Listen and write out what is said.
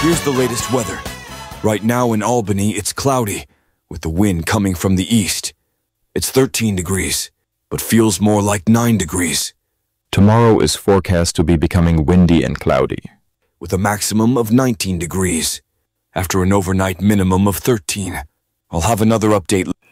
Here's the latest weather. Right now in Albany, it's cloudy, with the wind coming from the east. It's 13 degrees, but feels more like 9 degrees. Tomorrow is forecast to be becoming windy and cloudy, with a maximum of 19 degrees, after an overnight minimum of 13. I'll have another update.